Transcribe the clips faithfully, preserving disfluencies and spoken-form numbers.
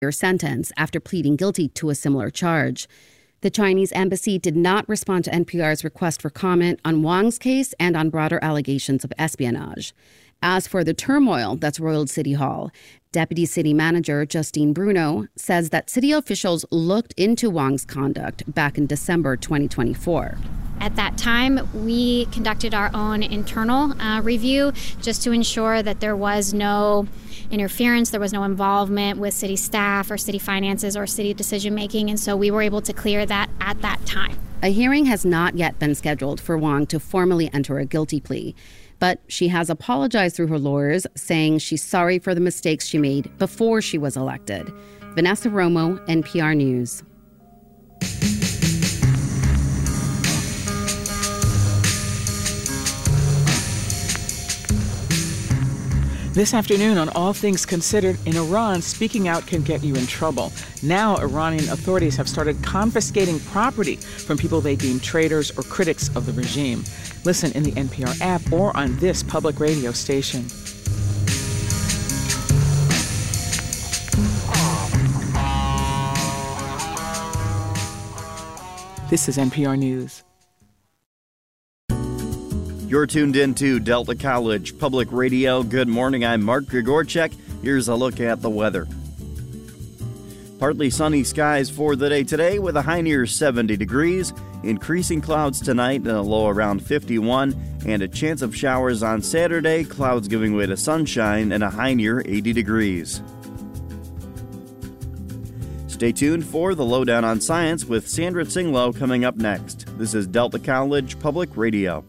year sentence after pleading guilty to a similar charge. The Chinese embassy did not respond to N P R's request for comment on Wang's case and on broader allegations of espionage. As for the turmoil that's roiled City Hall, Deputy City Manager Justine Bruno says that city officials looked into Wang's conduct back in December twenty twenty-four. At that time, we conducted our own internal uh, review just to ensure that there was no interference, there was no involvement with city staff or city finances or city decision-making, and so we were able to clear that at that time. A hearing has not yet been scheduled for Wang to formally enter a guilty plea, but she has apologized through her lawyers, saying she's sorry for the mistakes she made before she was elected. Vanessa Romo, N P R News. This afternoon on All Things Considered, in Iran, speaking out can get you in trouble. Now, Iranian authorities have started confiscating property from people they deem traitors or critics of the regime. Listen in the N P R app or on this public radio station. This is N P R News. You're tuned in to Delta College Public Radio. Good morning, I'm Mark Grigorchek. Here's a look at the weather. Partly sunny skies for the day today with a high near seventy degrees. Increasing clouds tonight and a low around fifty-one. And a chance of showers on Saturday. Clouds giving way to sunshine and a high near eighty degrees. Stay tuned for the Lowdown on Science with Sandra Tsinglow coming up next. This is Delta College Public Radio.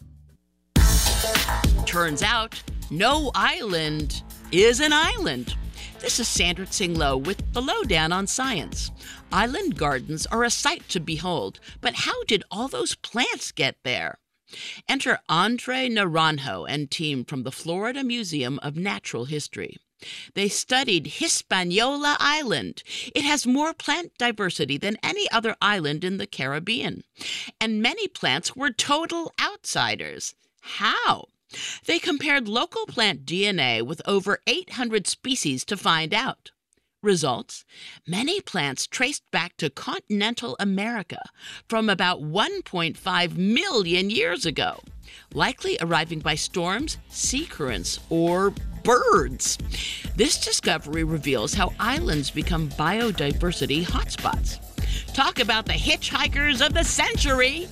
Turns out, no island is an island. This is Sandra Tsinglow with the Lowdown on Science. Island gardens are a sight to behold, but how did all those plants get there? Enter Andre Naranjo and team from the Florida Museum of Natural History. They studied Hispaniola Island. It has more plant diversity than any other island in the Caribbean. And many plants were total outsiders. How? They compared local plant D N A with over eight hundred species to find out. Results? Many plants traced back to continental America from about one point five million years ago, likely arriving by storms, sea currents, or birds. This discovery reveals how islands become biodiversity hotspots. Talk about the hitchhikers of the century!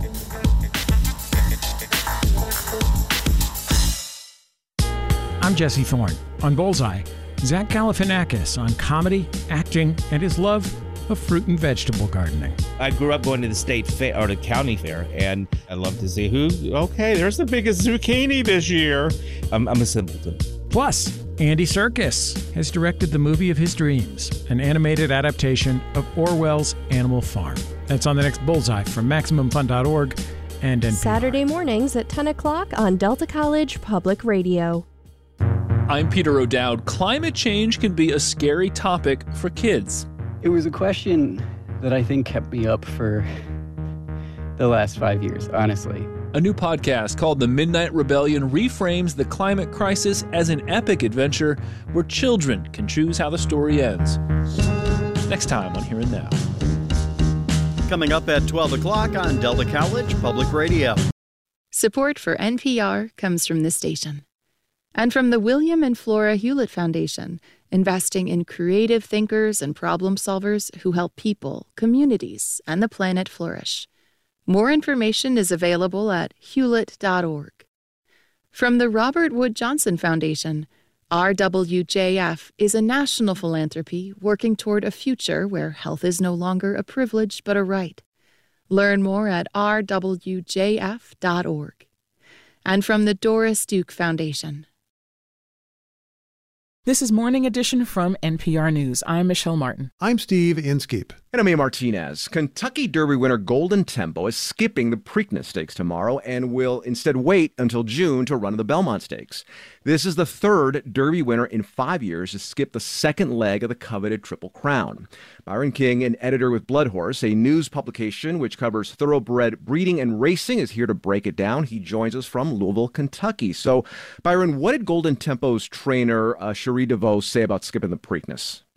I'm Jesse Thorne. On Bullseye, Zach Galifianakis on comedy, acting, and his love of fruit and vegetable gardening. I grew up going to the state fair or the county fair, and I love to see who, okay, there's the biggest zucchini this year. I'm, I'm a simpleton. Plus, Andy Serkis has directed the movie of his dreams, an animated adaptation of Orwell's Animal Farm. That's on the next Bullseye from Maximum Fun dot org and N P R. Saturday mornings at ten o'clock on Delta College Public Radio. I'm Peter O'Dowd. Climate change can be a scary topic for kids. It was a question that I think kept me up for the last five years, honestly. A new podcast called The Midnight Rebellion reframes the climate crisis as an epic adventure where children can choose how the story ends. Next time on Here and Now. Coming up at twelve o'clock on Delta College Public Radio. Support for N P R comes from this station. And from the William and Flora Hewlett Foundation, investing in creative thinkers and problem solvers who help people, communities, and the planet flourish. More information is available at hewlett dot org. From the Robert Wood Johnson Foundation, R W J F is a national philanthropy working toward a future where health is no longer a privilege but a right. Learn more at r w j f dot org. And from the Doris Duke Foundation. This is Morning Edition from N P R News. I'm Michelle Martin. I'm Steve Inskeep. And I'm Ian Martinez. Kentucky Derby winner Golden Tempo is skipping the Preakness Stakes tomorrow and will instead wait until June to run the Belmont Stakes. This is the third Derby winner in five years to skip the second leg of the coveted Triple Crown. Byron King, an editor with Bloodhorse, a news publication which covers thoroughbred breeding and racing, is here to break it down. He joins us from Louisville, Kentucky. So, Byron, what did Golden Tempo's trainer, uh, Cherie DeVos, say about skipping the Preakness?